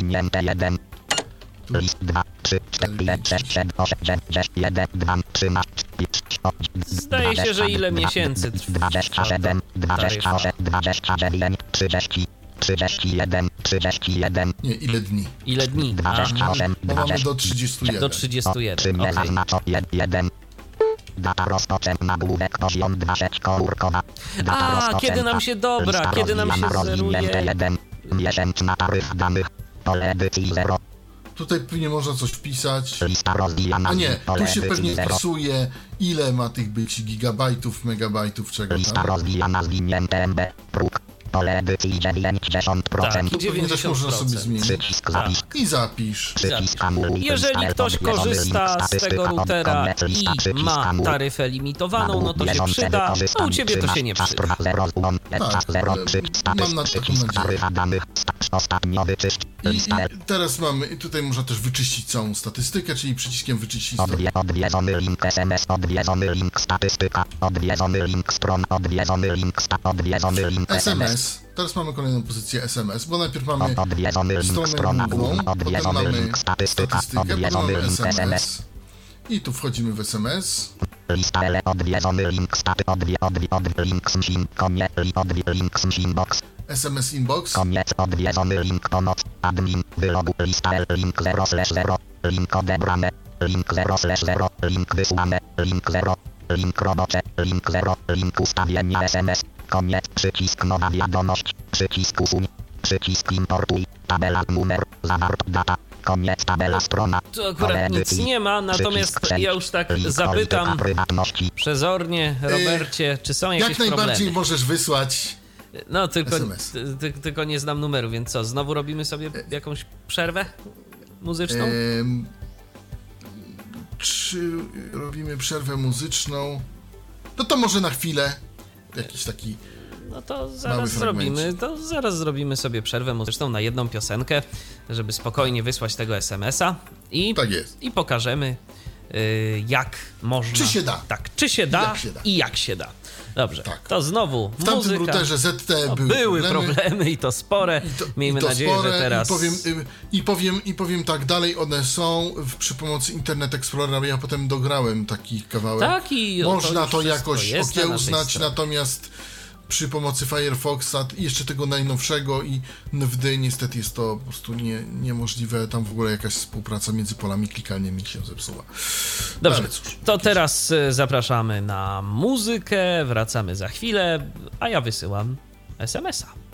zwinięte 1. List 2, 3, 4, 5, 6, 7, 8, 9, 1, 2, 13, 5, Zdaje się, że ile miesięcy trwa 27, 28, 29, 30, 31, 31. Nie, ile dni? Ile dni? 28, Bo mamy do 31. Do 31. Czy mnie Okej. zaznacza 1. Data rozpoczęcia nagłówek poziom 2 sieć komórkowa. Data A, rozpoczęcia. kiedy nam się dobra, Lista kiedy nam się rozwijana, rozwinięte zeruje. 1. Miesięczna taryf danych. Pole edycji 0. Tutaj pewnie można coś wpisać. Lista rozwijana. A nie, pole tu się edycji pewnie 0. wpisuje, ile ma tych być gigabajtów, megabajtów, czego Lista tam. rozwijana, zwinięte MB. Próg. Pole edycji 90%. Tak, Tu pewnie też można sobie 90%. zmienić. Przycisk zapisz. I zapisz. Przycisk anuluj. Jeżeli ktoś korzysta z tego routera i ma taryfę limitowaną, no to się przyda, a u ciebie to się nie przyda. Tak, mam na taką nadzieję. Ostatnio wyczyść. I teraz mamy, tutaj można też wyczyścić całą statystykę, czyli przyciskiem wyczyścić Odwiedzony link SMS, odwiedzony link statystyka, odwiedzony link stron, odwiedzony link odwiedzony link SMS. Teraz mamy kolejną pozycję SMS, bo najpierw mamy odwiedzony link stronę strona główną, główna, potem odwiedzony mamy link statystyka, statystykę, potem odwiedzony mamy link SMS. SMS. I tu wchodzimy w SMS. Lista L, odwiedzony link staty, link smim, konie, link smimbox, SMS Inbox. koniec, odwiedzony link pomoc, admin, wylogu, lista L, link 0/0, link odebrane, link 0/0, link wysłane, link 0, link robocze, link 0, link ustawienie SMS, koniec, przycisk nowa wiadomość, przycisk usuń, przycisk importuj, tabela numer, zawart data, koniec, tabela strona. Tu akurat nic nie ma, natomiast ja już tak zapytam przezornie, Robercie, czy są jakieś Jak najbardziej problemy? możesz wysłać No, tylko, SMS. tylko nie znam numeru, więc co, znowu robimy sobie jakąś przerwę muzyczną? Czy robimy przerwę muzyczną? No to może na chwilę. Jakiś taki... No to mały zaraz zrobimy sobie przerwę muzyczną na jedną piosenkę, żeby spokojnie wysłać tego SMS-a i, Tak jest. i pokażemy, jak można... Czy się da. Tak, czy się da, Jak się da. i jak się da. Dobrze, Tak. to znowu W tamtym muzyka. routerze ZT No, były problemy i to spore. Miejmy nadzieję, że teraz... I powiem tak, dalej one są przy pomocy Internet Explorera. Ja potem dograłem taki kawałek. Tak, i można to wszystko jakoś jest na naszej okiełznać, stronie. natomiast przy pomocy Firefoxa i jeszcze tego najnowszego i NVD niestety jest to po prostu niemożliwe. Tam w ogóle jakaś współpraca między polami klikalnymi się zepsuła. Dobrze, Ale cóż, to teraz zapraszamy na muzykę, wracamy za chwilę, a ja wysyłam SMS-a.